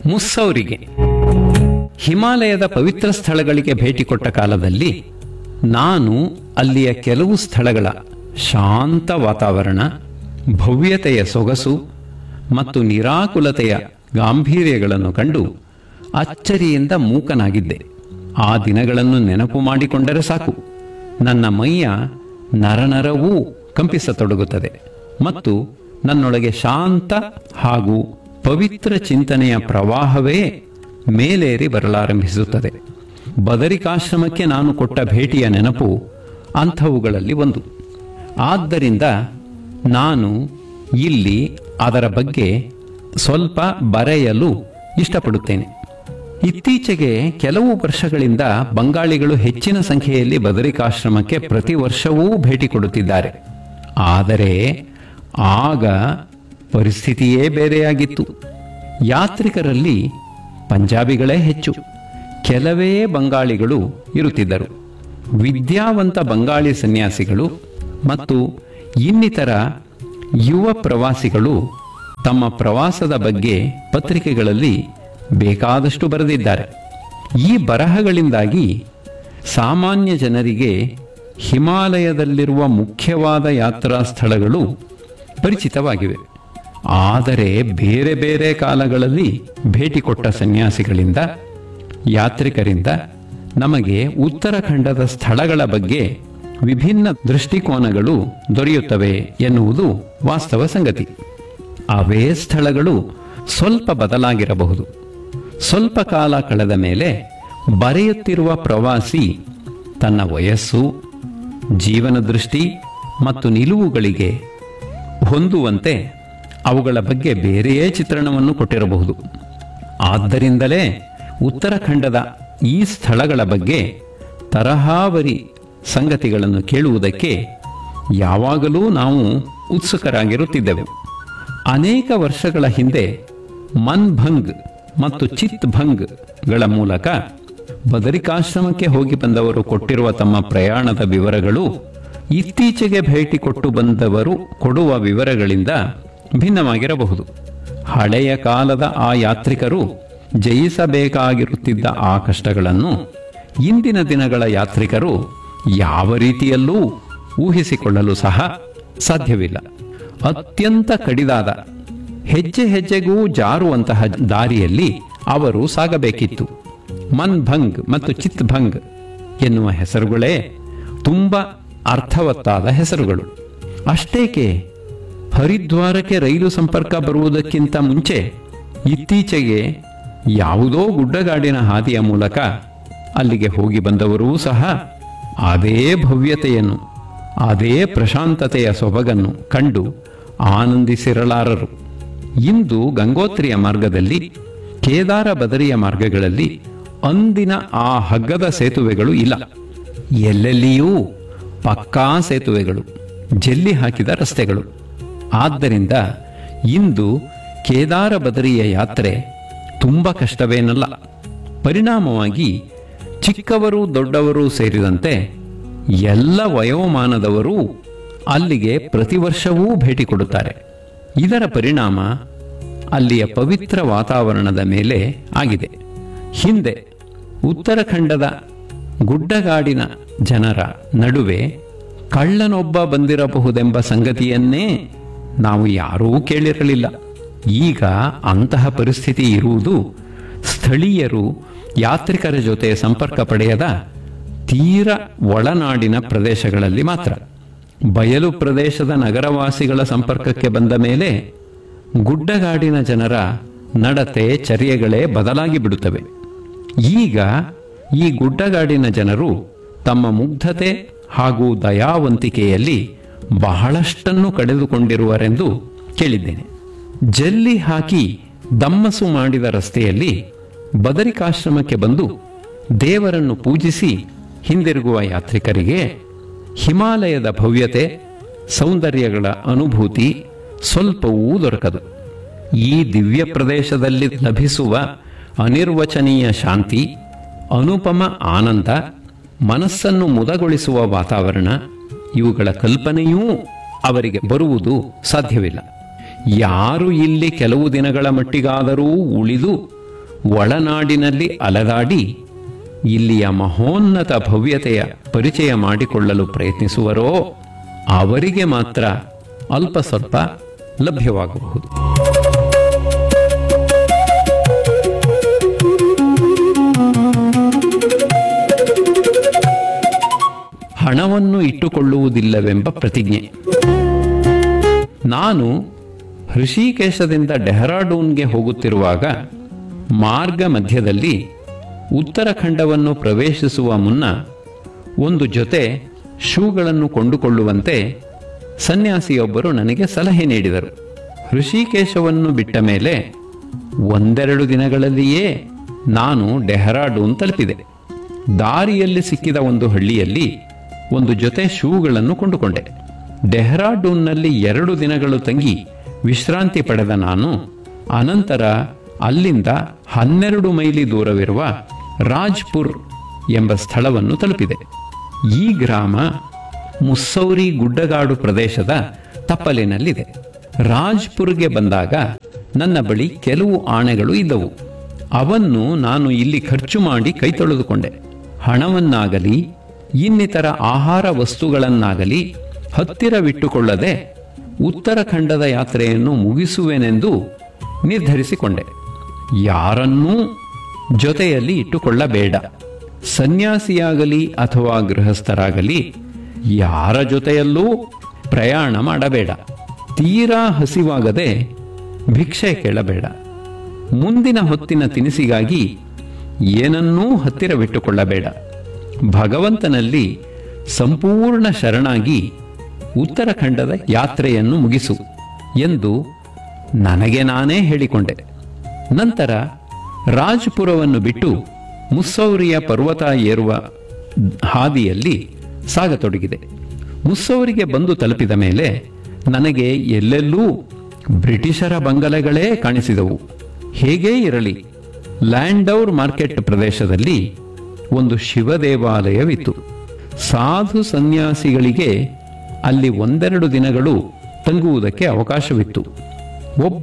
ಮುಸ್ಸೌರಿಗೆ. ಹಿಮಾಲಯದ ಪವಿತ್ರ ಸ್ಥಳಗಳಿಗೆ ಭೇಟಿ ಕೊಟ್ಟ ಕಾಲದಲ್ಲಿ ನಾನು ಅಲ್ಲಿಯ ಕೆಲವು ಸ್ಥಳಗಳ ಶಾಂತ ವಾತಾವರಣ, ಭವ್ಯತೆಯ ಸೊಗಸು ಮತ್ತು ನಿರಾಕುಲತೆಯ ಗಾಂಭೀರ್ಯಗಳನ್ನು ಕಂಡು ಅಚ್ಚರಿಯಿಂದ ಮೂಕನಾಗಿದ್ದೆ. ಆ ದಿನಗಳನ್ನು ನೆನಪು ಮಾಡಿಕೊಂಡರೆ ಸಾಕು, ನನ್ನ ಮೈಯ ನರನರವೂ ಕಂಪಿಸತೊಡಗುತ್ತದೆ ಮತ್ತು ನನ್ನೊಳಗೆ ಶಾಂತ ಹಾಗೂ ಪವಿತ್ರ ಚಿಂತನೆಯ ಪ್ರವಾಹವೇ ಮೇಲೇರಿ ಬರಲಾರಂಭಿಸುತ್ತದೆ. ಬದರಿಕಾಶ್ರಮಕ್ಕೆ ನಾನು ಕೊಟ್ಟ ಭೇಟಿಯ ನೆನಪು ಅಂಥವುಗಳಲ್ಲಿ ಒಂದು. ಆದ್ದರಿಂದ ನಾನು ಇಲ್ಲಿ ಅದರ ಬಗ್ಗೆ ಸ್ವಲ್ಪ ಬರೆಯಲು ಇಷ್ಟಪಡುತ್ತೇನೆ. ಇತ್ತೀಚೆಗೆ ಕೆಲವು ವರ್ಷಗಳಿಂದ ಬಂಗಾಳಿಗಳು ಹೆಚ್ಚಿನ ಸಂಖ್ಯೆಯಲ್ಲಿ ಬದರಿಕಾಶ್ರಮಕ್ಕೆ ಪ್ರತಿ ವರ್ಷವೂ ಭೇಟಿ ಕೊಡುತ್ತಿದ್ದಾರೆ. ಆದರೆ ಆಗ ಪರಿಸ್ಥಿತಿಯೇ ಬೇರೆಯಾಗಿತ್ತು. ಯಾತ್ರಿಕರಲ್ಲಿ ಪಂಜಾಬಿಗಳೇ ಹೆಚ್ಚು, ಕೆಲವೇ ಬಂಗಾಳಿಗಳು ಇರುತ್ತಿದ್ದರು. ವಿದ್ಯಾವಂತ ಬಂಗಾಳಿ ಸನ್ಯಾಸಿಗಳು ಮತ್ತು ಇನ್ನಿತರ ಯುವ ಪ್ರವಾಸಿಗಳು ತಮ್ಮ ಪ್ರವಾಸದ ಬಗ್ಗೆ ಪತ್ರಿಕೆಗಳಲ್ಲಿ ಬೇಕಾದಷ್ಟು ಬರೆದಿದ್ದಾರೆ. ಈ ಬರಹಗಳಿಂದಾಗಿ ಸಾಮಾನ್ಯ ಜನರಿಗೆ ಹಿಮಾಲಯದಲ್ಲಿರುವ ಮುಖ್ಯವಾದ ಯಾತ್ರಾ ಸ್ಥಳಗಳು ಪರಿಚಿತವಾಗಿವೆ. ಆದರೆ ಬೇರೆ ಬೇರೆ ಕಾಲಗಳಲ್ಲಿ ಭೇಟಿ ಕೊಟ್ಟ ಸನ್ಯಾಸಿಗಳಿಂದ, ಯಾತ್ರಿಕರಿಂದ ನಮಗೆ ಉತ್ತರಾಖಂಡದ ಸ್ಥಳಗಳ ಬಗ್ಗೆ ವಿಭಿನ್ನ ದೃಷ್ಟಿಕೋನಗಳು ದೊರೆಯುತ್ತವೆ ಎನ್ನುವುದು ವಾಸ್ತವ ಸಂಗತಿ. ಅವೇ ಸ್ಥಳಗಳು ಸ್ವಲ್ಪ ಬದಲಾಗಿರಬಹುದು. ಸ್ವಲ್ಪ ಕಾಲ ಕಳೆದ ಮೇಲೆ ಬರೆಯುತ್ತಿರುವ ಪ್ರವಾಸಿ ತನ್ನ ವಯಸ್ಸು, ಜೀವನ ದೃಷ್ಟಿ ಮತ್ತು ನಿಲುವುಗಳಿಗೆ ಹೊಂದುವಂತೆ ಅವುಗಳ ಬಗ್ಗೆ ಬೇರೆಯೇ ಚಿತ್ರಣವನ್ನು ಕೊಟ್ಟಿರಬಹುದು. ಆದ್ದರಿಂದಲೇ ಉತ್ತರಾಖಂಡದ ಈ ಸ್ಥಳಗಳ ಬಗ್ಗೆ ತರಹಾವರಿ ಸಂಗತಿಗಳನ್ನು ಕೇಳುವುದಕ್ಕೆ ಯಾವಾಗಲೂ ನಾವು ಉತ್ಸುಕರಾಗಿರುತ್ತಿದ್ದೆವು. ಅನೇಕ ವರ್ಷಗಳ ಹಿಂದೆ ಮನ್ಭಂಗ್ ಮತ್ತು ಚಿತ್ಭಂಗ್ಗಳ ಮೂಲಕ ಬದರಿಕಾಶ್ರಮಕ್ಕೆ ಹೋಗಿ ಬಂದವರು ಕೊಟ್ಟಿರುವ ತಮ್ಮ ಪ್ರಯಾಣದ ವಿವರಗಳು ಇತ್ತೀಚೆಗೆ ಭೇಟಿ ಕೊಟ್ಟು ಬಂದವರು ಕೊಡುವ ವಿವರಗಳಿಂದ ಭಿನ್ನವಾಗಿರಬಹುದು. ಹಳೆಯ ಕಾಲದ ಆ ಯಾತ್ರಿಕರು ಜಯಿಸಬೇಕಾಗಿರುತ್ತಿದ್ದ ಆ ಕಷ್ಟಗಳನ್ನು ಇಂದಿನ ದಿನಗಳ ಯಾತ್ರಿಕರು ಯಾವ ರೀತಿಯಲ್ಲೂ ಊಹಿಸಿಕೊಳ್ಳಲು ಸಹ ಸಾಧ್ಯವಿಲ್ಲ. ಅತ್ಯಂತ ಕಡಿದಾದ, ಹೆಜ್ಜೆ ಹೆಜ್ಜೆಗೂ ಜಾರುವಂತಹ ದಾರಿಯಲ್ಲಿ ಅವರು ಸಾಗಬೇಕಿತ್ತು. ಮನ್ಭಂಗ್ ಮತ್ತು ಚಿತ್ಭಂಗ್ ಎನ್ನುವ ಹೆಸರುಗಳೇ ತುಂಬ ಅರ್ಥವತ್ತಾದ ಹೆಸರುಗಳು. ಅಷ್ಟೇಕೆ ಹರಿದ್ವಾರಕ್ಕೆ ರೈಲು ಸಂಪರ್ಕ ಬರುವುದಕ್ಕಿಂತ ಮುಂಚೆ ಇತ್ತೀಚೆಗೆ ಯಾವುದೋ ಗುಡ್ಡಗಾಡಿನ ಹಾದಿಯ ಮೂಲಕ ಅಲ್ಲಿಗೆ ಹೋಗಿ ಬಂದವರೂ ಸಹ ಅದೇ ಭವ್ಯತೆಯನ್ನು, ಅದೇ ಪ್ರಶಾಂತತೆಯ ಸೊಬಗನ್ನು ಕಂಡು ಆನಂದಿಸಿರಲಾರರು. ಇಂದು ಗಂಗೋತ್ರಿಯ ಮಾರ್ಗದಲ್ಲಿ, ಕೇದಾರ ಬದರಿಯ ಮಾರ್ಗಗಳಲ್ಲಿ ಅಂದಿನ ಆ ಹಗ್ಗದ ಸೇತುವೆಗಳು ಇಲ್ಲ. ಎಲ್ಲೆಲ್ಲಿಯೂ ಪಕ್ಕಾ ಸೇತುವೆಗಳು, ಜಲ್ಲಿ ಹಾಕಿದ ರಸ್ತೆಗಳು. ಆದ್ದರಿಂದ ಇಂದು ಕೇದಾರ ಬದರಿಯ ಯಾತ್ರೆ ತುಂಬ ಕಷ್ಟವೇನಲ್ಲ. ಪರಿಣಾಮವಾಗಿ ಚಿಕ್ಕವರು ದೊಡ್ಡವರು ಸೇರಿದಂತೆ ಎಲ್ಲ ವಯೋಮಾನದವರೂ ಅಲ್ಲಿಗೆ ಪ್ರತಿ ವರ್ಷವೂ ಭೇಟಿ ಕೊಡುತ್ತಾರೆ. ಇದರ ಪರಿಣಾಮ ಅಲ್ಲಿಯ ಪವಿತ್ರ ವಾತಾವರಣದ ಮೇಲೆ ಆಗಿದೆ. ಹಿಂದೆ ಉತ್ತರಾಖಂಡದ ಗುಡ್ಡಗಾಡಿನ ಜನರ ನಡುವೆ ಕಳ್ಳನೊಬ್ಬ ಬಂದಿರಬಹುದೆಂಬ ಸಂಗತಿಯನ್ನೇ ನಾವು ಯಾರೂ ಕೇಳಿರಲಿಲ್ಲ. ಈಗ ಅಂತಹ ಪರಿಸ್ಥಿತಿ ಇರುವುದು ಸ್ಥಳೀಯರು ಯಾತ್ರಿಕರ ಜೊತೆ ಸಂಪರ್ಕ ಪಡೆಯದ ತೀರ ಒಳನಾಡಿನ ಪ್ರದೇಶಗಳಲ್ಲಿ ಮಾತ್ರ. ಬಯಲು ಪ್ರದೇಶದ ನಗರವಾಸಿಗಳ ಸಂಪರ್ಕಕ್ಕೆ ಬಂದ ಮೇಲೆ ಗುಡ್ಡಗಾಡಿನ ಜನರ ನಡತೆ, ಚರ್ಯೆಗಳೇ ಬದಲಾಗಿ ಬಿಡುತ್ತವೆ. ಈಗ ಈ ಗುಡ್ಡಗಾಡಿನ ಜನರು ತಮ್ಮ ಮುಗ್ಧತೆ ಹಾಗೂ ದಯಾವಂತಿಕೆಯಲ್ಲಿ ಬಹಳಷ್ಟನ್ನು ಕಳೆದುಕೊಂಡಿರುವರೆಂದು ಕೇಳಿದ್ದೇನೆ. ಜಲ್ಲಿ ಹಾಕಿ ದಮ್ಮಸು ಮಾಡಿದ ರಸ್ತೆಯಲ್ಲಿ ಬದರಿಕಾಶ್ರಮಕ್ಕೆ ಬಂದು ದೇವರನ್ನು ಪೂಜಿಸಿ ಹಿಂದಿರುಗುವ ಯಾತ್ರಿಕರಿಗೆ ಹಿಮಾಲಯದ ಭವ್ಯತೆ, ಸೌಂದರ್ಯಗಳ ಅನುಭೂತಿ ಸ್ವಲ್ಪವೂ ದೊರಕದು. ಈ ದಿವ್ಯ ಪ್ರದೇಶದಲ್ಲಿ ಲಭಿಸುವ ಅನಿರ್ವಚನೀಯ ಶಾಂತಿ, ಅನುಪಮ ಆನಂದ, ಮನಸ್ಸನ್ನು ಮುದಗೊಳಿಸುವ ವಾತಾವರಣ, ಇವುಗಳ ಕಲ್ಪನೆಯೂ ಅವರಿಗೆ ಬರುವುದು ಸಾಧ್ಯವಿಲ್ಲ. ಯಾರು ಇಲ್ಲಿ ಕೆಲವು ದಿನಗಳ ಮಟ್ಟಿಗಾದರೂ ಉಳಿದು ಒಳನಾಡಿನಲ್ಲಿ ಅಲೆದಾಡಿ ಇಲ್ಲಿಯ ಮಹೋನ್ನತ ಭವ್ಯತೆಯ ಪರಿಚಯ ಮಾಡಿಕೊಳ್ಳಲು ಪ್ರಯತ್ನಿಸುವರೋ ಅವರಿಗೆ ಮಾತ್ರ ಅಲ್ಪ ಸ್ವಲ್ಪ ಲಭ್ಯವಾಗಬಹುದು. ಹಣವನ್ನು ಇಟ್ಟುಕೊಳ್ಳುವುದಿಲ್ಲವೆಂಬ ಪ್ರತಿಜ್ಞೆ. ನಾನು ಹೃಷಿಕೇಶದಿಂದ ಡೆಹ್ರಾಡೂನ್ಗೆ ಹೋಗುತ್ತಿರುವಾಗ ಮಾರ್ಗ ಮಧ್ಯದಲ್ಲಿ ಉತ್ತರಾಖಂಡವನ್ನು ಪ್ರವೇಶಿಸುವ ಮುನ್ನ ಒಂದು ಜೊತೆ ಶೂಗಳನ್ನು ಕೊಂಡುಕೊಳ್ಳುವಂತೆ ಸನ್ಯಾಸಿಯೊಬ್ಬರು ನನಗೆ ಸಲಹೆ ನೀಡಿದರು. ಹೃಷಿಕೇಶವನ್ನು ಬಿಟ್ಟ ಮೇಲೆ 1-2 ದಿನಗಳಲ್ಲಿಯೇ ನಾನು ಡೆಹ್ರಾಡೂನ್ ತಲುಪಿದೆ. ದಾರಿಯಲ್ಲಿ ಸಿಕ್ಕಿದ ಒಂದು ಹಳ್ಳಿಯಲ್ಲಿ ಒಂದು ಜೊತೆ ಶೂಗಳನ್ನು ಕೊಂಡುಕೊಂಡೆ. ಡೆಹ್ರಾಡೂನ್ನಲ್ಲಿ 2 ದಿನಗಳು ತಂಗಿ ವಿಶ್ರಾಂತಿ ಪಡೆದ ನಾನು ಅನಂತರ ಅಲ್ಲಿಂದ 12 ಮೈಲಿ ದೂರವಿರುವ ರಾಜ್ಪುರ್ ಎಂಬ ಸ್ಥಳವನ್ನು ತಲುಪಿದೆ. ಈ ಗ್ರಾಮ ಮುಸ್ಸೌರಿ ಗುಡ್ಡಗಾಡು ಪ್ರದೇಶದ ತಪ್ಪಲಿನಲ್ಲಿದೆ. ರಾಜ್ಪುರ್ಗೆ ಬಂದಾಗ ನನ್ನ ಬಳಿ ಕೆಲವು ಆಣೆಗಳು ಇದ್ದವು. ಅವನ್ನು ನಾನು ಇಲ್ಲಿ ಖರ್ಚು ಮಾಡಿ ಕೈ ತೊಳೆದುಕೊಂಡೆ. ಹಣವನ್ನಾಗಲಿ ಇನ್ನಿತರ ಆಹಾರ ವಸ್ತುಗಳನ್ನಾಗಲಿ ಹತ್ತಿರವಿಟ್ಟುಕೊಳ್ಳದೆ ಉತ್ತರಾಖಂಡದ ಯಾತ್ರೆಯನ್ನು ಮುಗಿಸುವೆನೆಂದು ನಿರ್ಧರಿಸಿಕೊಂಡೆ. ಯಾರನ್ನೂ ಜೊತೆಯಲ್ಲಿ ಇಟ್ಟುಕೊಳ್ಳಬೇಡ. ಸನ್ಯಾಸಿಯಾಗಲಿ ಅಥವಾ ಗೃಹಸ್ಥರಾಗಲಿ ಯಾರ ಜೊತೆಯಲ್ಲೂ ಪ್ರಯಾಣ ಮಾಡಬೇಡ. ತೀರಾ ಹಸಿವಾಗದೆ ಭಿಕ್ಷೆ ಕೇಳಬೇಡ. ಮುಂದಿನ ಹೊತ್ತಿನ ತಿನಿಸಿಗಾಗಿ ಏನನ್ನೂ ಹತ್ತಿರವಿಟ್ಟುಕೊಳ್ಳಬೇಡ. ಭಗವಂತನಲ್ಲಿ ಸಂಪೂರ್ಣ ಶರಣಾಗಿ ಉತ್ತರಾಖಂಡದ ಯಾತ್ರೆಯನ್ನು ಮುಗಿಸು ಎಂದು ನನಗೆ ನಾನೇ ಹೇಳಿಕೊಂಡೆ. ನಂತರ ರಾಜ್ಪುರವನ್ನು ಬಿಟ್ಟು ಮುಸ್ಸೌರಿಯ ಪರ್ವತ ಏರುವ ಹಾದಿಯಲ್ಲಿ ಸಾಗತೊಡಗಿದೆ. ಮುಸ್ಸೌರಿಗೆ ಬಂದು ತಲುಪಿದ ಮೇಲೆ ನನಗೆ ಎಲ್ಲೆಲ್ಲೂ ಬ್ರಿಟಿಷರ ಬಂಗಲೆಗಳೇ ಕಾಣಿಸಿದವು. ಹೇಗೇ ಇರಲಿ, ಲ್ಯಾಂಡೌರ್ ಮಾರ್ಕೆಟ್ ಪ್ರದೇಶದಲ್ಲಿ ಒಂದು ಶಿವ ದೇವಾಲಯವಿತ್ತು. ಸಾಧು ಸನ್ಯಾಸಿಗಳಿಗೆ ಅಲ್ಲಿ 1-2 ದಿನಗಳು ತಂಗುವುದಕ್ಕೆ ಅವಕಾಶವಿತ್ತು. ಒಬ್ಬ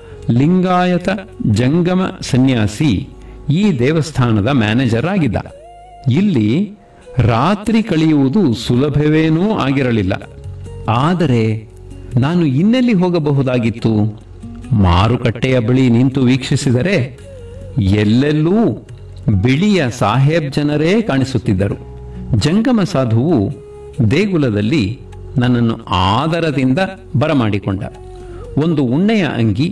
ಲಿಂಗಾಯತ ಜಂಗಮ ಸನ್ಯಾಸಿ ಈ ದೇವಸ್ಥಾನದ ಮ್ಯಾನೇಜರ್ ಆಗಿದ್ದ. ಇಲ್ಲಿ ರಾತ್ರಿ ಕಳೆಯುವುದು ಸುಲಭವೇನೂ ಆಗಿರಲಿಲ್ಲ. ಆದರೆ ನಾನು ಇನ್ನೆಲ್ಲಿ ಹೋಗಬಹುದಾಗಿತ್ತು? ಮಾರುಕಟ್ಟೆಯ ಬಳಿ ನಿಂತು ವೀಕ್ಷಿಸಿದರೆ ಎಲ್ಲೆಲ್ಲೂ ಬಿಳಿಯ ಸಾಹೇಬ್ ಜನರೇ ಕಾಣಿಸುತ್ತಿದ್ದರು. ಜಂಗಮ ಸಾಧುವು ದೇಗುಲದಲ್ಲಿ ನನ್ನನ್ನು ಆದರದಿಂದ ಬರಮಾಡಿಕೊಂಡ. ಒಂದು ಉಣ್ಣೆಯ ಅಂಗಿ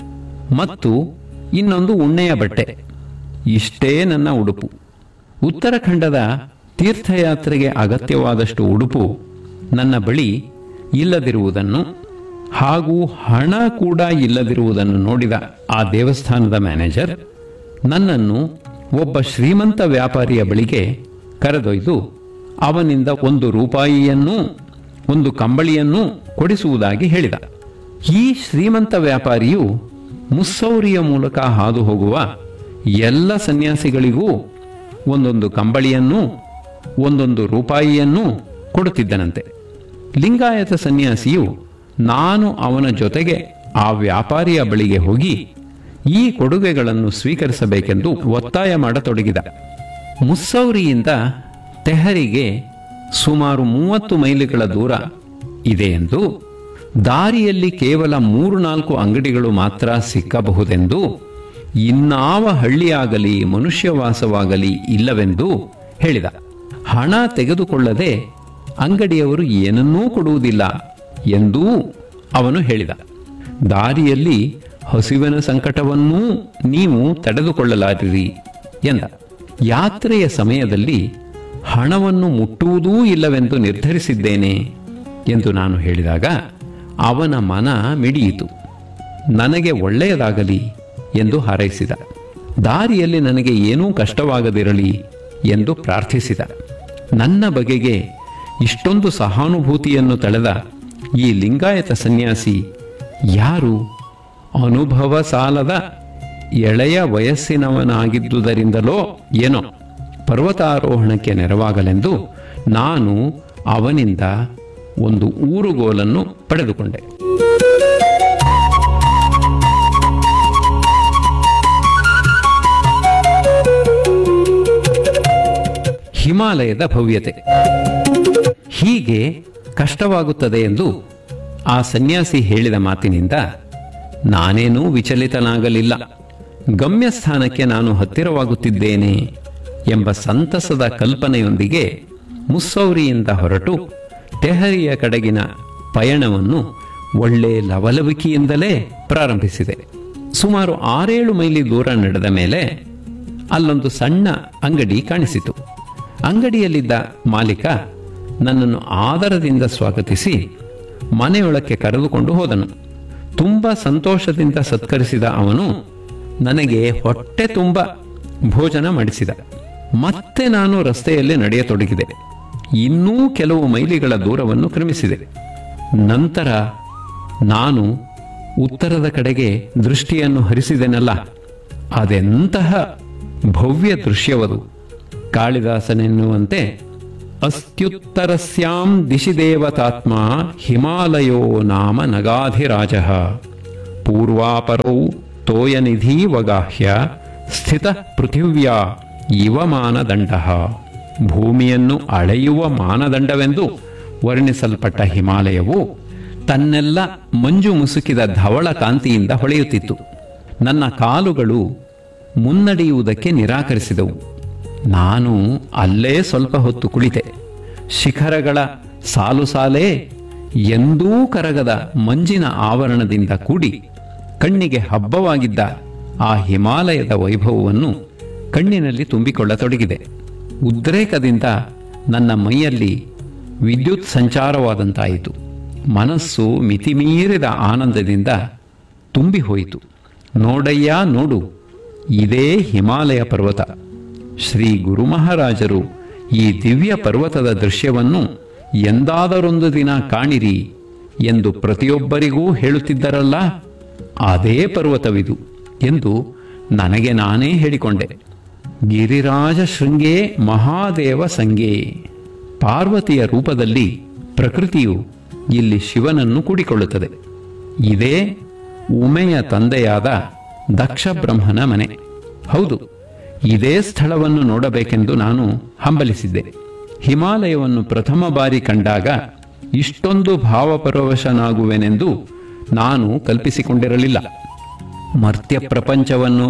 ಮತ್ತು ಇನ್ನೊಂದು ಉಣ್ಣೆಯ ಬಟ್ಟೆ, ಇಷ್ಟೇ ನನ್ನ ಉಡುಪು. ಉತ್ತರಾಖಂಡದ ತೀರ್ಥಯಾತ್ರೆಗೆ ಅಗತ್ಯವಾದಷ್ಟು ಉಡುಪು ನನ್ನ ಬಳಿ ಇಲ್ಲದಿರುವುದನ್ನು ಹಾಗೂ ಹಣ ಕೂಡ ಇಲ್ಲದಿರುವುದನ್ನು ನೋಡಿದ ಆ ದೇವಸ್ಥಾನದ ಮ್ಯಾನೇಜರ್ ನನ್ನನ್ನು ಒಬ್ಬ ಶ್ರೀಮಂತ ವ್ಯಾಪಾರಿಯ ಬಳಿಗೆ ಕರೆದೊಯ್ದು ಅವನಿಂದ 1 ರೂಪಾಯಿಯನ್ನೂ 1 ಕಂಬಳಿಯನ್ನೂ ಕೊಡಿಸುವುದಾಗಿ ಹೇಳಿದ. ಈ ಶ್ರೀಮಂತ ವ್ಯಾಪಾರಿಯು ಮುಸ್ಸೌರಿಯ ಮೂಲಕ ಹಾದು ಹೋಗುವ ಎಲ್ಲ ಸನ್ಯಾಸಿಗಳಿಗೂ 1 ಕಂಬಳಿಯನ್ನೂ 1 ರೂಪಾಯಿಯನ್ನೂ ಕೊಡುತ್ತಿದ್ದನಂತೆ. ಲಿಂಗಾಯತ ಸನ್ಯಾಸಿಯು ನಾನು ಅವನ ಜೊತೆಗೆ ಆ ವ್ಯಾಪಾರಿಯ ಬಳಿಗೆ ಹೋಗಿ ಈ ಕೊಡುಗೆಗಳನ್ನು ಸ್ವೀಕರಿಸಬೇಕೆಂದು ಒತ್ತಾಯ ಮಾಡತೊಡಗಿದ. ಮುಸ್ಸೌರಿಯಿಂದ ತೆಹರಿಗೆ ಸುಮಾರು 30 ಮೈಲಿಗಳ ದೂರ ಇದೆಯೆಂದು, ದಾರಿಯಲ್ಲಿ ಕೇವಲ 3-4 ಅಂಗಡಿಗಳು ಮಾತ್ರ ಸಿಕ್ಕಬಹುದೆಂದು, ಇನ್ನಾವ ಹಳ್ಳಿಯಾಗಲಿ ಮನುಷ್ಯವಾಸವಾಗಲಿ ಇಲ್ಲವೆಂದು ಹೇಳಿದ. ಹಣ ತೆಗೆದುಕೊಳ್ಳದೆ ಅಂಗಡಿಯವರು ಏನನ್ನೂ ಕೊಡುವುದಿಲ್ಲ ಎಂದೂ ಅವನು ಹೇಳಿದ. ದಾರಿಯಲ್ಲಿ ಹಸಿವಿನ ಸಂಕಟವನ್ನೂ ನೀವು ತಡೆದುಕೊಳ್ಳಲಾರಿರಿ ಎಂದ. ಯಾತ್ರೆಯ ಸಮಯದಲ್ಲಿ ಹಣವನ್ನು ಮುಟ್ಟುವುದೂ ಇಲ್ಲವೆಂದು ನಿರ್ಧರಿಸಿದ್ದೇನೆ ಎಂದು ನಾನು ಹೇಳಿದಾಗ ಅವನ ಮನ ಮಿಡಿಯಿತು. ನನಗೆ ಒಳ್ಳೆಯದಾಗಲಿ ಎಂದು ಹಾರೈಸಿದ. ದಾರಿಯಲ್ಲಿ ನನಗೆ ಏನೂ ಕಷ್ಟವಾಗದಿರಲಿ ಎಂದು ಪ್ರಾರ್ಥಿಸಿದ. ನನ್ನ ಬಗೆಗೆ ಇಷ್ಟೊಂದು ಸಹಾನುಭೂತಿಯನ್ನು ತಳೆದ ಈ ಲಿಂಗಾಯತ ಸನ್ಯಾಸಿ ಯಾರು? ಅನುಭವ ಸಾಲದ ಎಳೆಯ ವಯಸ್ಸಿನವನಾಗಿದ್ದುದರಿಂದಲೋ ಏನೋ ಪರ್ವತಾರೋಹಣಕ್ಕೆ ನೆರವಾಗಲೆಂದು ನಾನು ಅವನಿಂದ ಒಂದು ಊರುಗೋಲನ್ನು ಪಡೆದುಕೊಂಡೆ. ಹಿಮಾಲಯದ ಭವ್ಯತೆ. ಹೀಗೆ ಕಷ್ಟವಾಗುತ್ತದೆ ಎಂದು ಆ ಸನ್ಯಾಸಿ ಹೇಳಿದ ಮಾತಿನಿಂದ ನಾನೇನೂ ವಿಚಲಿತನಾಗಲಿಲ್ಲ. ಗಮ್ಯಸ್ಥಾನಕ್ಕೆ ನಾನು ಹತ್ತಿರವಾಗುತ್ತಿದ್ದೇನೆ ಎಂಬ ಸಂತಸದ ಕಲ್ಪನೆಯೊಂದಿಗೆ ಮುಸ್ಸೌರಿಯಿಂದ ಹೊರಟು ತೆಹರಿಯ ಕಡೆಗಿನ ಪಯಣವನ್ನು ಒಳ್ಳೆ ಲವಲವಿಕೆಯಿಂದಲೇ ಪ್ರಾರಂಭಿಸಿದೆ. ಸುಮಾರು 6-7 ಮೈಲಿ ದೂರ ನಡೆದ ಮೇಲೆ ಅಲ್ಲೊಂದು ಸಣ್ಣ ಅಂಗಡಿ ಕಾಣಿಸಿತು. ಅಂಗಡಿಯಲ್ಲಿದ್ದ ಮಾಲೀಕ ನನ್ನನ್ನು ಆದರದಿಂದ ಸ್ವಾಗತಿಸಿ ಮನೆಯೊಳಕ್ಕೆ ಕರೆದುಕೊಂಡು ಹೋದನು. ತುಂಬ ಸಂತೋಷದಿಂದ ಸತ್ಕರಿಸಿದ ಅವನು ನನಗೆ ಹೊಟ್ಟೆ ತುಂಬ ಭೋಜನ ಮಾಡಿಸಿದ. ಮತ್ತೆ ನಾನು ರಸ್ತೆಯಲ್ಲಿ ನಡೆಯತೊಡಗಿದೆ. ಇನ್ನೂ ಕೆಲವು ಮೈಲಿಗಳ ದೂರವನ್ನು ಕ್ರಮಿಸಿದೆ. ನಂತರ ನಾನು ಉತ್ತರದ ಕಡೆಗೆ ದೃಷ್ಟಿಯನ್ನು ಹರಿಸಿದೆನಲ್ಲ, ಅದೆಂತಹ ಭವ್ಯ ದೃಶ್ಯವದು. ಕಾಳಿದಾಸನೆನ್ನುವಂತೆ ಅಸ್ತ್ಯುತ್ತರಸ್ಯಾಂ ದಿಶಿ ದೇವತಾತ್ಮ ಹಿಮಾಲಯೋ ನಾಮ ನಗಾಧಿರಾಜ ಪೂರ್ವಾಪರೌ ತೋಯನಿಧೀವಗಾಹ್ಯ ಸ್ಥಿತ ಪೃಥಿವ್ಯಾ ಇವ ಮಾನದಂಡ. ಭೂಮಿಯನ್ನು ಅಳೆಯುವ ಮಾನದಂಡವೆಂದು ವರ್ಣಿಸಲ್ಪಟ್ಟ ಹಿಮಾಲಯವು ತನ್ನೆಲ್ಲ ಮಂಜು ಮುಸುಕಿದ ಧವಳ ಕಾಂತಿಯಿಂದ ಹೊಳೆಯುತ್ತಿತ್ತು. ನನ್ನ ಕಾಲುಗಳು ಮುನ್ನಡೆಯುವುದಕ್ಕೆ ನಿರಾಕರಿಸಿದವು. ನಾನು ಅಲ್ಲೇ ಸ್ವಲ್ಪ ಹೊತ್ತು ಕುಳಿತೆ. ಶಿಖರಗಳ ಸಾಲು ಸಾಲೇ ಎಂದೂ ಕರಗದ ಮಂಜಿನ ಆವರಣದಿಂದ ಕೂಡಿ ಕಣ್ಣಿಗೆ ಹಬ್ಬವಾಗಿದ್ದ ಆ ಹಿಮಾಲಯದ ವೈಭವವನ್ನು ಕಣ್ಣಿನಲ್ಲಿ ತುಂಬಿಕೊಳ್ಳತೊಡಗಿದೆ. ಉದ್ರೇಕದಿಂದ ನನ್ನ ಮೈಯಲ್ಲಿ ವಿದ್ಯುತ್ ಸಂಚಾರವಾದಂತಾಯಿತು. ಮನಸ್ಸು ಮಿತಿಮೀರಿದ ಆನಂದದಿಂದ ತುಂಬಿ ಹೋಯಿತು. ನೋಡಯ್ಯ ನೋಡು, ಇದೇ ಹಿಮಾಲಯ ಪರ್ವತ. ಶ್ರೀ ಗುರು ಮಹಾರಾಜರು ಈ ದಿವ್ಯ ಪರ್ವತದ ದೃಶ್ಯವನ್ನು ಎಂದಾದರೊಂದು ದಿನ ಕಾಣಿರಿ ಎಂದು ಪ್ರತಿಯೊಬ್ಬರಿಗೂ ಹೇಳುತ್ತಿದ್ದರಲ್ಲ, ಅದೇ ಪರ್ವತವಿದು ಎಂದು ನನಗೆ ನಾನೇ ಹೇಳಿಕೊಂಡೆ. ಗಿರಿರಾಜ ಶೃಂಗೇ ಮಹಾದೇವ ಸಂಗೇ. ಪಾರ್ವತಿಯ ರೂಪದಲ್ಲಿ ಪ್ರಕೃತಿಯು ಇಲ್ಲಿ ಶಿವನನ್ನು ಕೂಡಿಕೊಳ್ಳುತ್ತದೆ. ಇದೇ ಉಮೆಯ ತಂದೆಯಾದ ದಕ್ಷ ಬ್ರಹ್ಮನ ಮನೆ. ಹೌದು, ಇದೇ ಸ್ಥಳವನ್ನು ನೋಡಬೇಕೆಂದು ನಾನು ಹಂಬಲಿಸಿದ್ದೆ. ಹಿಮಾಲಯವನ್ನು ಪ್ರಥಮ ಬಾರಿ ಕಂಡಾಗ ಇಷ್ಟೊಂದು ಭಾವಪರವಶನಾಗುವೆನೆಂದು ನಾನು ಕಲ್ಪಿಸಿಕೊಂಡಿರಲಿಲ್ಲ. ಮರ್ತ್ಯ ಪ್ರಪಂಚವನ್ನು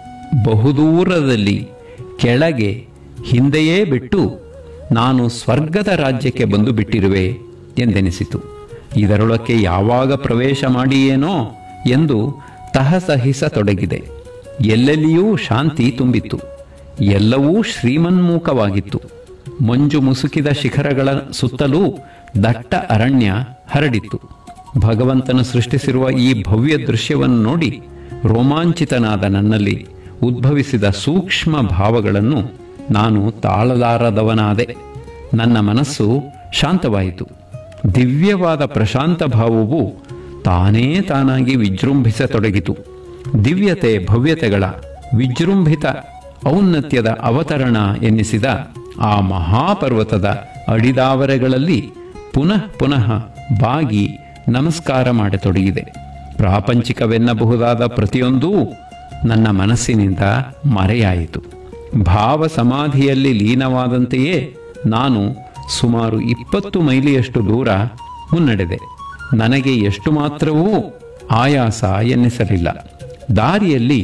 ಬಹುದೂರದಲ್ಲಿ ಕೆಳಗೆ ಹಿಂದೆಯೇ ಬಿಟ್ಟು ನಾನು ಸ್ವರ್ಗದ ರಾಜ್ಯಕ್ಕೆ ಬಂದು ಬಿಟ್ಟಿರುವೆ ಎಂದೆನಿಸಿತು. ಇದರೊಳಕ್ಕೆ ಯಾವಾಗ ಪ್ರವೇಶ ಮಾಡಿಯೇನೋ ಎಂದು ತಹಸಹಿಸತೊಡಗಿದೆ. ಎಲ್ಲೆಲ್ಲಿಯೂ ಶಾಂತಿ ತುಂಬಿತ್ತು. ಎಲ್ಲವೂ ಶ್ರೀಮನ್ಮುಖವಾಗಿತ್ತು. ಮಂಜು ಮುಸುಕಿದ ಶಿಖರಗಳ ಸುತ್ತಲೂ ದಟ್ಟ ಅರಣ್ಯ ಹರಡಿತ್ತು. ಭಗವಂತನು ಸೃಷ್ಟಿಸಿರುವ ಈ ಭವ್ಯ ದೃಶ್ಯವನ್ನು ನೋಡಿ ರೋಮಾಂಚಿತನಾದ ನನ್ನಲ್ಲಿ ಉದ್ಭವಿಸಿದ ಸೂಕ್ಷ್ಮ ಭಾವಗಳನ್ನು ನಾನು ತಾಳಲಾರದವನಾದೆ. ನನ್ನ ಮನಸ್ಸು ಶಾಂತವಾಯಿತು. ದಿವ್ಯವಾದ ಪ್ರಶಾಂತ ಭಾವವು ತಾನೇ ತಾನಾಗಿ ವಿಜೃಂಭಿಸತೊಡಗಿತು. ದಿವ್ಯತೆ ಭವ್ಯತೆಗಳ ವಿಜೃಂಭಿತ ಔನ್ನತ್ಯದ ಅವತರಣ ಎನ್ನಿಸಿದ ಆ ಮಹಾಪರ್ವತದ ಅಡಿದಾವರೆಗಳಲ್ಲಿ ಪುನಃ ಪುನಃ ಬಾಗಿ ನಮಸ್ಕಾರ ಮಾಡತೊಡಗಿದೆ. ಪ್ರಾಪಂಚಿಕವೆನ್ನಬಹುದಾದ ಪ್ರತಿಯೊಂದೂ ನನ್ನ ಮನಸ್ಸಿನಿಂದ ಮರೆಯಾಯಿತು. ಭಾವ ಸಮಾಧಿಯಲ್ಲಿ ಲೀನವಾದಂತೆಯೇ ನಾನು ಸುಮಾರು 20 ಮೈಲಿಯಷ್ಟು ದೂರ ಮುನ್ನಡೆದೆ. ನನಗೆ ಎಷ್ಟು ಮಾತ್ರವೂ ಆಯಾಸ ಎನ್ನಿಸಲಿಲ್ಲ. ದಾರಿಯಲ್ಲಿ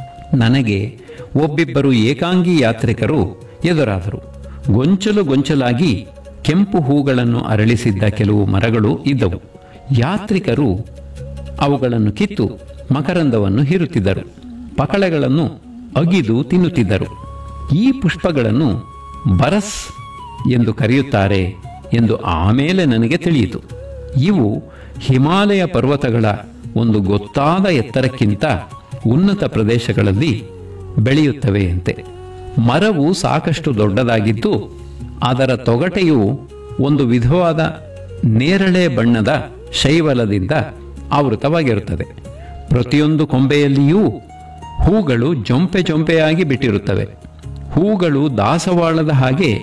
ನನಗೆ ಒಬ್ಬಿಬ್ಬರು ಏಕಾಂಗಿ ಯಾತ್ರಿಕರು ಎದುರಾದರು. ಗೊಂಚಲು ಗೊಂಚಲಾಗಿ ಕೆಂಪು ಹೂಗಳನ್ನು ಅರಳಿಸಿದ್ದ ಕೆಲವು ಮರಗಳು ಇದ್ದವು. ಯಾತ್ರಿಕರು ಅವುಗಳನ್ನು ಕಿತ್ತು ಮಕರಂದವನ್ನು ಹೀರುತ್ತಿದ್ದರು. ಪಕಳೆಗಳನ್ನು ಅಗಿದು ತಿನ್ನುತ್ತಿದ್ದರು. ಈ ಪುಷ್ಪಗಳನ್ನು ಬರಸ್ ಎಂದು ಕರೆಯುತ್ತಾರೆ ಎಂದು ಆಮೇಲೆ ನನಗೆ ತಿಳಿಯಿತು. ಇವು ಹಿಮಾಲಯ ಪರ್ವತಗಳ ಒಂದು ಗೊತ್ತಾದ ಎತ್ತರಕ್ಕಿಂತ ಉನ್ನತ ಪ್ರದೇಶಗಳಲ್ಲಿ ಬೆಳೆಯುತ್ತವೆಯಂತೆ. ಮರವು ಸಾಕಷ್ಟು ದೊಡ್ಡದಾಗಿದ್ದು ಅದರ ತೊಗಟೆಯು ಒಂದು ವಿಧವಾದ ನೇರಳೆ ಬಣ್ಣದ ಶೈವಲದಿಂದ ಆವೃತವಾಗಿರುತ್ತದೆ. ಪ್ರತಿಯೊಂದು ಕೊಂಬೆಯಲ್ಲಿಯೂ ಹೂಗಳು ಜೊಂಪೆ ಜೊಂಪೆಯಾಗಿ ಬಿಟ್ಟಿರುತ್ತವೆ. ಹೂಗಳು ದಾಸವಾಳದ ಹಾಗೆ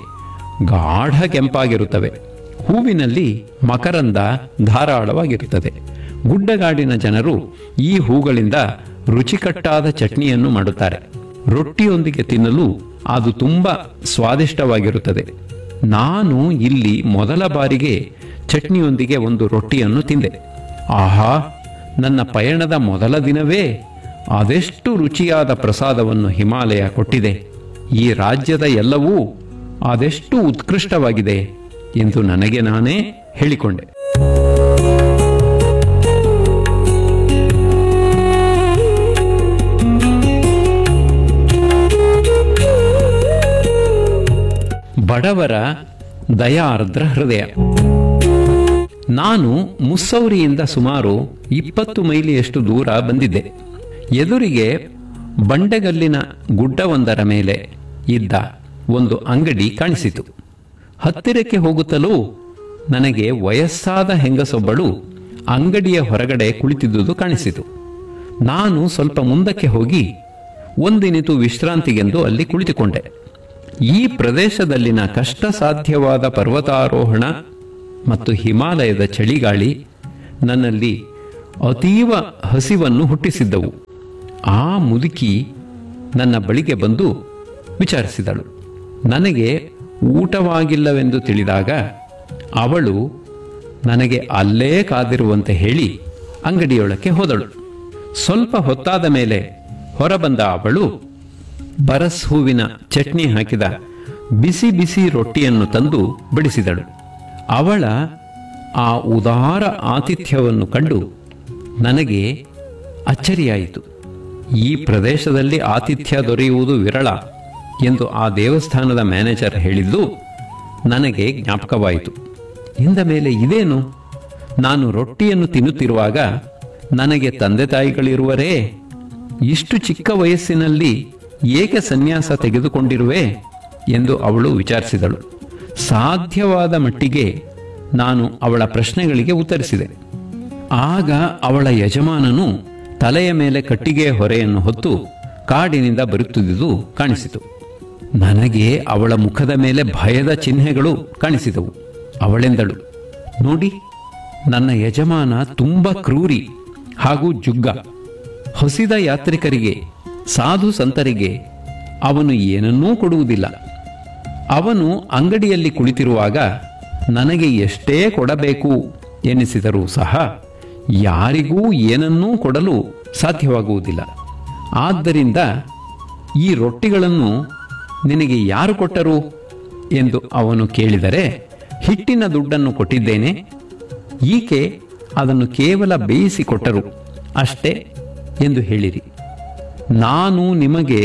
ಗಾಢ ಕೆಂಪಾಗಿರುತ್ತವೆ. ಹೂವಿನಲ್ಲಿ ಮಕರಂದ ಧಾರಾಳವಾಗಿರುತ್ತದೆ. ಗುಡ್ಡಗಾಡಿನ ಜನರು ಈ ಹೂಗಳಿಂದ ರುಚಿಕಟ್ಟಾದ ಚಟ್ನಿಯನ್ನು ಮಾಡುತ್ತಾರೆ. ರೊಟ್ಟಿಯೊಂದಿಗೆ ತಿನ್ನಲು ಅದು ತುಂಬ ಸ್ವಾದಿಷ್ಟವಾಗಿರುತ್ತದೆ. ನಾನು ಇಲ್ಲಿ ಮೊದಲ ಬಾರಿಗೆ ಚಟ್ನಿಯೊಂದಿಗೆ ಒಂದು ರೊಟ್ಟಿಯನ್ನು ತಿಂದೆ. ಆಹಾ, ನನ್ನ ಪಯಣದ ಮೊದಲ ದಿನವೇ ಅದೆಷ್ಟು ರುಚಿಯಾದ ಪ್ರಸಾದವನ್ನು ಹಿಮಾಲಯ ಕೊಟ್ಟಿದೆ. ಈ ರಾಜ್ಯದ ಎಲ್ಲವೂ ಅದೆಷ್ಟು ಉತ್ಕೃಷ್ಟವಾಗಿದೆ ಎಂದು ನನಗೆ ನಾನೇ ಹೇಳಿಕೊಂಡೆ. ಬಡವರ ದಯಾರ್ದ್ರ ಹೃದಯ. ನಾನು ಮುಸ್ಸೌರಿಯಿಂದ ಸುಮಾರು 20 ಮೈಲಿಯಷ್ಟು ದೂರ ಬಂದಿದ್ದೆ. ಎದುರಿಗೆ ಬಂಡೆಗಲ್ಲಿನ ಗುಡ್ಡವೊಂದರ ಮೇಲೆ ಇದ್ದ ಒಂದು ಅಂಗಡಿ ಕಾಣಿಸಿತು. ಹತ್ತಿರಕ್ಕೆ ಹೋಗುತ್ತಲೂ ನನಗೆ ವಯಸ್ಸಾದ ಹೆಂಗಸೊಬ್ಬಳು ಅಂಗಡಿಯ ಹೊರಗಡೆ ಕುಳಿತಿದ್ದುದು ಕಾಣಿಸಿತು. ನಾನು ಸ್ವಲ್ಪ ಮುಂದಕ್ಕೆ ಹೋಗಿ ಒಂದಿನಿತು ವಿಶ್ರಾಂತಿಗೆಂದು ಅಲ್ಲಿ ಕುಳಿತುಕೊಂಡೆ. ಈ ಪ್ರದೇಶದಲ್ಲಿನ ಕಷ್ಟ ಸಾಧ್ಯವಾದ ಪರ್ವತಾರೋಹಣ ಮತ್ತು ಹಿಮಾಲಯದ ಚಳಿಗಾಳಿ ನನ್ನಲ್ಲಿ ಅತೀವ ಹಸಿವನ್ನು ಹುಟ್ಟಿಸಿದ್ದವು. ಆ ಮುದುಕಿ ನನ್ನ ಬಳಿಗೆ ಬಂದು ವಿಚಾರಿಸಿದಳು. ನನಗೆ ಊಟವಾಗಿಲ್ಲವೆಂದು ತಿಳಿದಾಗ ಅವಳು ನನಗೆ ಅಲ್ಲೇ ಕಾದಿರುವಂತೆ ಹೇಳಿ ಅಂಗಡಿಯೊಳಕ್ಕೆ ಹೋದಳು. ಸ್ವಲ್ಪ ಹೊತ್ತಾದ ಮೇಲೆ ಹೊರಬಂದ ಅವಳು ಬರಸ್ ಹೂವಿನ ಚಟ್ನಿ ಹಾಕಿದ ಬಿಸಿ ಬಿಸಿ ರೊಟ್ಟಿಯನ್ನು ತಂದು ಬಡಿಸಿದಳು. ಅವಳ ಆ ಉದಾರ ಆತಿಥ್ಯವನ್ನು ಕಂಡು ನನಗೆ ಅಚ್ಚರಿಯಾಯಿತು. ಈ ಪ್ರದೇಶದಲ್ಲಿ ಆತಿಥ್ಯ ದೊರೆಯುವುದು ವಿರಳ ಎಂದು ಆ ದೇವಸ್ಥಾನದ ಮ್ಯಾನೇಜರ್ ಹೇಳಿದ್ದು ನನಗೆ ಜ್ಞಾಪಕವಾಯಿತು. ಇಂದ ಮೇಲೆ ಇದೇನು, ನಾನು ರೊಟ್ಟಿಯನ್ನು ತಿನ್ನುತ್ತಿರುವಾಗ ನನಗೆ ತಂದೆ ತಾಯಿಗಳಿರುವರೇ? ಇಷ್ಟು ಚಿಕ್ಕ ವಯಸ್ಸಿನಲ್ಲಿ ಏಕೆ ಸನ್ಯಾಸ ತೆಗೆದುಕೊಂಡಿರುವೆ ಎಂದು ಅವಳು ವಿಚಾರಿಸಿದಳು. ಸಾಧ್ಯವಾದ ಮಟ್ಟಿಗೆ ನಾನು ಅವಳ ಪ್ರಶ್ನೆಗಳಿಗೆ ಉತ್ತರಿಸಿದೆ. ಆಗ ಅವಳ ಯಜಮಾನನು ತಲೆಯ ಮೇಲೆ ಕಟ್ಟಿಗೆ ಹೊರೆಯನ್ನು ಹೊತ್ತು ಕಾಡಿನಿಂದ ಬರುತ್ತಿದ್ದುದು ಕಾಣಿಸಿತು. ನನಗೆ ಅವಳ ಮುಖದ ಮೇಲೆ ಭಯದ ಚಿಹ್ನೆಗಳು ಕಾಣಿಸಿದವು. ಅವಳೆಂದಳು, ನೋಡಿ, ನನ್ನ ಯಜಮಾನ ತುಂಬ ಕ್ರೂರಿ ಹಾಗೂ ಜುಗ್ಗ. ಹಸಿದ ಯಾತ್ರಿಕರಿಗೆ, ಸಾಧು ಸಂತರಿಗೆ ಅವನು ಏನನ್ನೂ ಕೊಡುವುದಿಲ್ಲ. ಅವನು ಅಂಗಡಿಯಲ್ಲಿ ಕುಳಿತಿರುವಾಗ ನನಗೆ ಎಷ್ಟೇ ಕೊಡಬೇಕು ಎನ್ನಿಸಿದರೂ ಸಹ ಯಾರಿಗೂ ಏನನ್ನೂ ಕೊಡಲು ಸಾಧ್ಯವಾಗುವುದಿಲ್ಲ. ಆದ್ದರಿಂದ ಈ ರೊಟ್ಟಿಗಳನ್ನು ನಿನಗೆ ಯಾರು ಕೊಟ್ಟರು ಎಂದು ಅವನು ಕೇಳಿದರೆ ಹಿಟ್ಟಿನ ದುಡ್ಡನ್ನು ಕೊಟ್ಟಿದ್ದೇನೆ, ಈಕೆ ಅದನ್ನು ಕೇವಲ ಬೇಯಿಸಿಕೊಟ್ಟರು ಅಷ್ಟೇ ಎಂದು ಹೇಳಿರಿ. ನಾನು ನಿಮಗೆ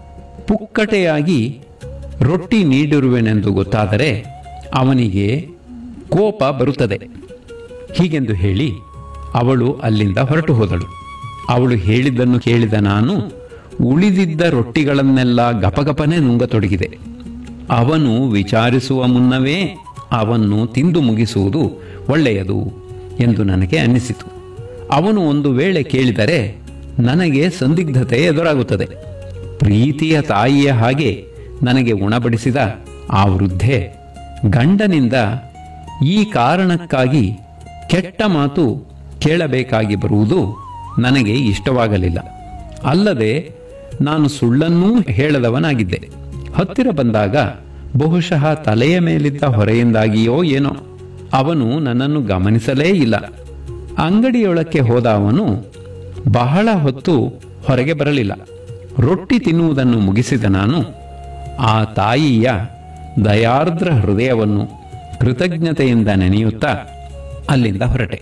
ಪುಕ್ಕಟೆಯಾಗಿ ರೊಟ್ಟಿ ನೀಡಿರುವೆನೆಂದು ಗೊತ್ತಾದರೆ ಅವನಿಗೆ ಕೋಪ ಬರುತ್ತದೆ. ಹೀಗೆಂದು ಹೇಳಿ ಅವಳು ಅಲ್ಲಿಂದ ಹೊರಟು ಹೋದಳು. ಅವಳು ಹೇಳಿದ್ದನ್ನು ಕೇಳಿದ ನಾನು ಉಳಿದಿದ್ದ ರೊಟ್ಟಿಗಳನ್ನೆಲ್ಲ ಗಪಗಪನೆ ನುಂಗತೊಡಗಿದೆ. ಅವನು ವಿಚಾರಿಸುವ ಮುನ್ನವೇ ಅವನ್ನು ತಿಂದು ಮುಗಿಸುವುದು ಒಳ್ಳೆಯದು ಎಂದು ನನಗೆ ಅನ್ನಿಸಿತು. ಅವನು ಒಂದು ವೇಳೆ ಕೇಳಿದರೆ ನನಗೆ ಸಂದಿಗ್ಧತೆ ಎದುರಾಗುತ್ತದೆ. ಪ್ರೀತಿಯ ತಾಯಿಯ ಹಾಗೆ ನನಗೆ ಉಣಬಡಿಸಿದ ಆ ವೃದ್ಧೆ ಗಂಡನಿಂದ ಈ ಕಾರಣಕ್ಕಾಗಿ ಕೆಟ್ಟ ಮಾತು ಕೇಳಬೇಕಾಗಿ ಬರುವುದು ನನಗೆ ಇಷ್ಟವಾಗಲಿಲ್ಲ. ಅಲ್ಲದೆ ನಾನು ಸುಳ್ಳನ್ನೂ ಹೇಳದವನಾಗಿದ್ದೆ. ಹತ್ತಿರ ಬಂದಾಗ ಬಹುಶಃ ತಲೆಯ ಮೇಲಿದ್ದ ಹೊರೆಯಿಂದಾಗಿಯೋ ಏನೋ ಅವನು ನನ್ನನ್ನು ಗಮನಿಸಲೇ ಇಲ್ಲ. ಅಂಗಡಿಯೊಳಕ್ಕೆ ಹೋದ ಅವನು ಬಹಳ ಹೊತ್ತು ಹೊರಗೆ ಬರಲಿಲ್ಲ. ರೊಟ್ಟಿ ತಿನ್ನುವುದನ್ನು ಮುಗಿಸಿದ ನಾನು ಆ ತಾಯಿಯ ದಯಾರ್ದ್ರ ಹೃದಯವನ್ನು ಕೃತಜ್ಞತೆಯಿಂದ ನೆನೆಯುತ್ತಾ ಅಲ್ಲಿಂದ ಹೊರಟೆ.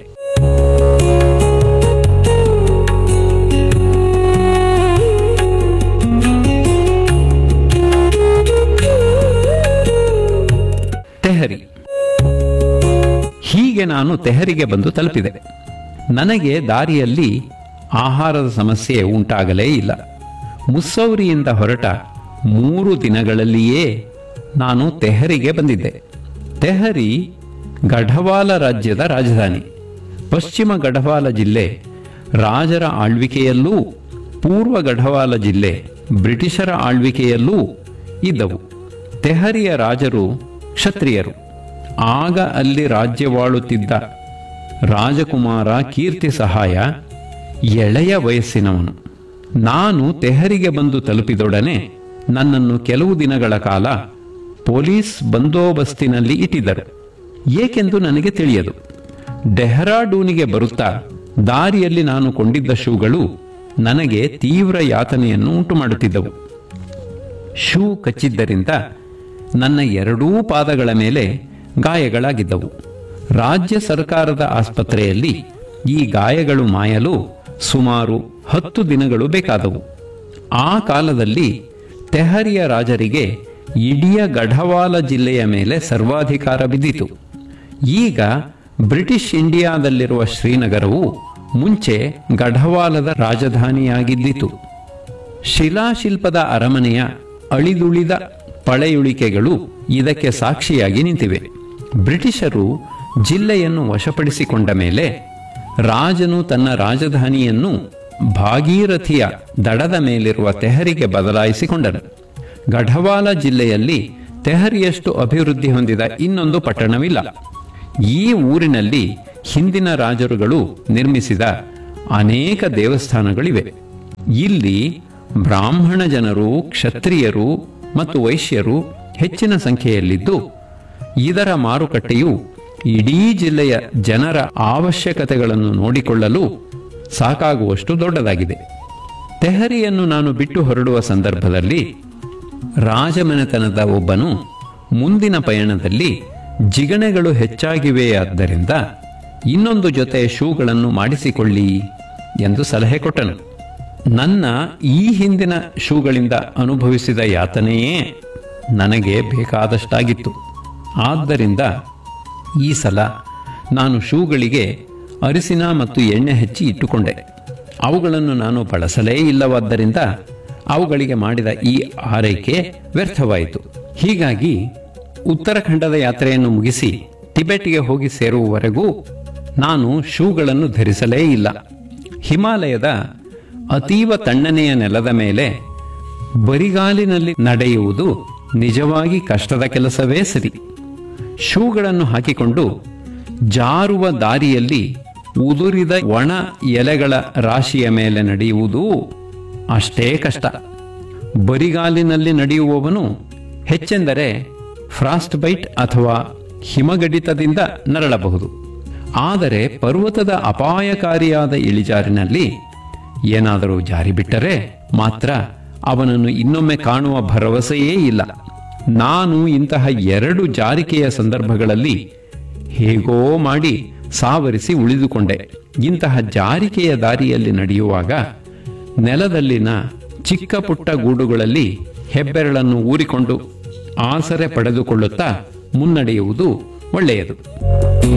ತೆಹರಿ. ಹೀಗೆ ನಾನು ತೆಹರಿಗೆ ಬಂದು ತಲುಪಿದೆ. ನನಗೆ ದಾರಿಯಲ್ಲಿ ಆಹಾರದ ಸಮಸ್ಯೆ ಉಂಟಾಗಲೇ ಇಲ್ಲ. ಮುಸ್ಸೌರಿಯಿಂದ ಹೊರಟ 3 ದಿನಗಳಲ್ಲಿಯೇ ನಾನು ತೆಹರಿಗೆ ಬಂದಿದ್ದೆ. ತೆಹರಿ ಗಢವಾಲ ರಾಜ್ಯದ ರಾಜಧಾನಿ. ಪಶ್ಚಿಮ ಗಢವಾಲ ಜಿಲ್ಲೆ ರಾಜರ ಆಳ್ವಿಕೆಯಲ್ಲೂ, ಪೂರ್ವ ಗಢವಾಲ ಜಿಲ್ಲೆ ಬ್ರಿಟಿಷರ ಆಳ್ವಿಕೆಯಲ್ಲೂ ಇದ್ದವು. ತೆಹರಿಯ ರಾಜರು ಕ್ಷತ್ರಿಯರು. ಆಗ ಅಲ್ಲಿ ರಾಜ್ಯವಾಳುತ್ತಿದ್ದ ರಾಜಕುಮಾರ ಕೀರ್ತಿ ಸಹಾಯ ಎಳೆಯ ವಯಸ್ಸಿನವನು. ನಾನು ತೆಹರಿಗೆ ಬಂದು ತಲುಪಿದೊಡನೆ ನನ್ನನ್ನು ಕೆಲವು ದಿನಗಳ ಕಾಲ ಪೊಲೀಸ್ ಬಂದೋಬಸ್ತಿನಲ್ಲಿ ಇಟ್ಟಿದ್ದರು. ಏಕೆಂದು ನನಗೆ ತಿಳಿಯದು. ಡೆಹ್ರಾಡೂನಿಗೆ ಬರುತ್ತಾ ದಾರಿಯಲ್ಲಿ ನಾನು ಕೊಂಡಿದ್ದ ಶೂಗಳು ನನಗೆ ತೀವ್ರ ಯಾತನೆಯನ್ನು ಉಂಟುಮಾಡುತ್ತಿದ್ದವು. ಶೂ ಕಚ್ಚಿದ್ದರಿಂದ ನನ್ನ ಎರಡೂ ಪಾದಗಳ ಮೇಲೆ ಗಾಯಗಳಾಗಿದ್ದವು. ರಾಜ್ಯ ಸರ್ಕಾರದ ಆಸ್ಪತ್ರೆಯಲ್ಲಿ ಈ ಗಾಯಗಳು ಮಾಯಲು ಸುಮಾರು 10 ದಿನಗಳು ಬೇಕಾದವು. ಆ ಕಾಲದಲ್ಲಿ ತೆಹರಿಯ ರಾಜರಿಗೆ ಇಡೀ ಗಢವಾಲ ಜಿಲ್ಲೆಯ ಮೇಲೆ ಸರ್ವಾಧಿಕಾರ ಬಿದ್ದಿತು. ಈಗ ಬ್ರಿಟಿಷ್ ಇಂಡಿಯಾದಲ್ಲಿರುವ ಶ್ರೀನಗರವು ಮುಂಚೆ ಗಢವಾಲದ ರಾಜಧಾನಿಯಾಗಿದ್ದಿತು. ಶಿಲಾಶಿಲ್ಪದ ಅರಮನೆಯ ಅಳಿದುಳಿದ ಪಳೆಯುಳಿಕೆಗಳು ಇದಕ್ಕೆ ಸಾಕ್ಷಿಯಾಗಿ ನಿಂತಿವೆ. ಬ್ರಿಟಿಷರು ಜಿಲ್ಲೆಯನ್ನು ವಶಪಡಿಸಿಕೊಂಡ ಮೇಲೆ ರಾಜನು ತನ್ನ ರಾಜಧಾನಿಯನ್ನು ಭಾಗೀರಥಿಯ ದಡದ ಮೇಲಿರುವ ತೆಹರಿಗೆ ಬದಲಾಯಿಸಿಕೊಂಡನು. ಗಢವಾಲ ಜಿಲ್ಲೆಯಲ್ಲಿ ತೆಹರಿಯಷ್ಟು ಅಭಿವೃದ್ಧಿ ಹೊಂದಿದ ಇನ್ನೊಂದು ಪಟ್ಟಣವಿಲ್ಲ. ಈ ಊರಿನಲ್ಲಿ ಹಿಂದಿನ ರಾಜರುಗಳು ನಿರ್ಮಿಸಿದ ಅನೇಕ ದೇವಸ್ಥಾನಗಳಿವೆ. ಇಲ್ಲಿ ಬ್ರಾಹ್ಮಣ ಜನರು, ಕ್ಷತ್ರಿಯರು ಮತ್ತು ವೈಶ್ಯರು ಹೆಚ್ಚಿನ ಸಂಖ್ಯೆಯಲ್ಲಿದ್ದು ಇದರ ಮಾರುಕಟ್ಟೆಯು ಇಡೀ ಜಿಲ್ಲೆಯ ಜನರ ಅವಶ್ಯಕತೆಗಳನ್ನು ನೋಡಿಕೊಳ್ಳಲು ಸಾಕಾಗುವಷ್ಟು ದೊಡ್ಡದಾಗಿದೆ. ತೆಹರಿಯನ್ನು ನಾನು ಬಿಟ್ಟು ಹೊರಡುವ ಸಂದರ್ಭದಲ್ಲಿ ರಾಜಮನೆತನದ ಒಬ್ಬನು ಮುಂದಿನ ಪಯಣದಲ್ಲಿ ಜಿಗಣೆಗಳು ಹೆಚ್ಚಾಗಿವೆಯಾದ್ದರಿಂದ ಇನ್ನೊಂದು ಜೊತೆ ಶೂಗಳನ್ನು ಮಾಡಿಸಿಕೊಳ್ಳಿ ಎಂದು ಸಲಹೆ ಕೊಟ್ಟನು. ನನ್ನ ಈ ಹಿಂದಿನ ಶೂಗಳಿಂದ ಅನುಭವಿಸಿದ ಯಾತನೆಯೇ ನನಗೆ ಬೇಕಾದಷ್ಟಾಗಿತ್ತು. ಆದ್ದರಿಂದ ಈ ಸಲ ನಾನು ಶೂಗಳಿಗೆ ಅರಿಸಿನ ಮತ್ತು ಎಣ್ಣೆ ಹಚ್ಚಿ ಇಟ್ಟುಕೊಂಡೆ. ಅವುಗಳನ್ನು ನಾನು ಬಳಸಲೇ ಇಲ್ಲವಾದ್ದರಿಂದ ಅವುಗಳಿಗೆ ಮಾಡಿದ ಈ ಆರೈಕೆ ವ್ಯರ್ಥವಾಯಿತು. ಹೀಗಾಗಿ ಉತ್ತರಾಖಂಡದ ಯಾತ್ರೆಯನ್ನು ಮುಗಿಸಿ ಟಿಬೆಟ್ಗೆ ಹೋಗಿ ಸೇರುವವರೆಗೂ ನಾನು ಶೂಗಳನ್ನು ಧರಿಸಲೇ ಇಲ್ಲ. ಹಿಮಾಲಯದ ಅತೀವ ತಣ್ಣನೆಯ ನೆಲದ ಮೇಲೆ ಬರಿಗಾಲಿನಲ್ಲಿ ನಡೆಯುವುದು ನಿಜವಾಗಿ ಕಷ್ಟದ ಕೆಲಸವೇ ಸರಿ. ಶೂಗಳನ್ನು ಹಾಕಿಕೊಂಡು ಜಾರುವ ದಾರಿಯಲ್ಲಿ ಉದುರಿದ ಒಣ ಎಲೆಗಳ ರಾಶಿಯ ಮೇಲೆ ನಡೆಯುವುದು ಅಷ್ಟೇ ಕಷ್ಟ. ಬರಿಗಾಲಿನಲ್ಲಿ ನಡೆಯುವವನು ಹೆಚ್ಚೆಂದರೆ ಫ್ರಾಸ್ಟ್ ಬೈಟ್ ಅಥವಾ ಹಿಮಗಡಿತದಿಂದ ನರಳಬಹುದು. ಆದರೆ ಪರ್ವತದ ಅಪಾಯಕಾರಿಯಾದ ಇಳಿಜಾರಿನಲ್ಲಿ ಏನಾದರೂ ಜಾರಿ ಬಿಟ್ಟರೆ ಮಾತ್ರ ಅವನನ್ನು ಇನ್ನೊಮ್ಮೆ ಕಾಣುವ ಭರವಸೆಯೇ ಇಲ್ಲ. ನಾನು ಇಂತಹ 2 ಜಾರಿಕೆಯ ಸಂದರ್ಭಗಳಲ್ಲಿ ಹೇಗೋ ಮಾಡಿ ಸಾವರಿಸಿ ಉಳಿದುಕೊಂಡೆ. ಇಂತಹ ಜಾರಿಕೆಯ ದಾರಿಯಲ್ಲಿ ನಡೆಯುವಾಗ ನೆಲದಲ್ಲಿನ ಚಿಕ್ಕ ಪುಟ್ಟ ಗೂಡುಗಳಲ್ಲಿ ಹೆಬ್ಬೆರಳನ್ನು ಊರಿಕೊಂಡು ಆಸರೆ ಪಡೆದುಕೊಳ್ಳುತ್ತಾ ಮುನ್ನಡೆಯುವುದು ಒಳ್ಳೆಯದು.